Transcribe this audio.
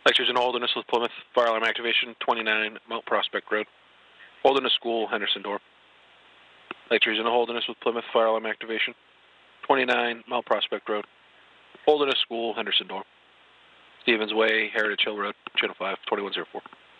Lectures in Holderness with Plymouth. Fire alarm activation 29 Mount Prospect Road. Holderness School, Henderson Door. Lectures in Holderness with Plymouth. Fire alarm activation 29 Mount Prospect Road. Holderness School, Henderson Door. Stevens Way, Heritage Hill Road, Channel 5, 2104.